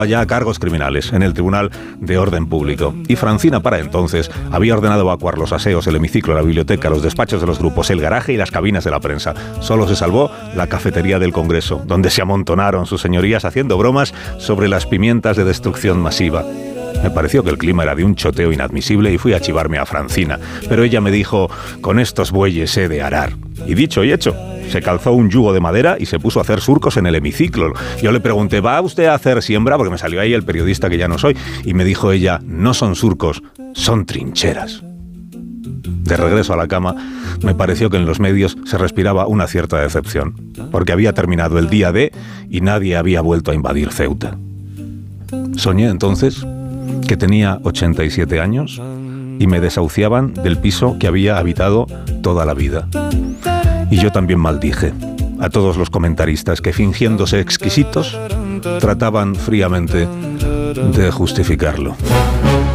ya cargos criminales en el Tribunal de Orden Público. Y Francina, para entonces, había ordenado evacuar los aseos, el hemiciclo, la biblioteca, los despachos de los grupos, el garaje y las cabinas de la prensa. Solo se salvó la cafetería del Congreso, donde se amontonaron sus señorías haciendo bromas sobre las pimientas de destrucción masiva. Me pareció que el clima era de un choteo inadmisible y fui a chivarme a Francina. Pero ella me dijo, con estos bueyes he de arar. Y dicho y hecho, se calzó un yugo de madera y se puso a hacer surcos en el hemiciclo. Yo le pregunté, ¿va usted a hacer siembra? Porque me salió ahí el periodista que ya no soy. Y me dijo ella, no son surcos, son trincheras. De regreso a la cama, me pareció que en los medios se respiraba una cierta decepción, porque había terminado el día D y nadie había vuelto a invadir Ceuta. Soñé entonces que tenía 87 años y me desahuciaban del piso que había habitado toda la vida. Y yo también maldije a todos los comentaristas que, fingiéndose exquisitos, trataban fríamente de justificarlo.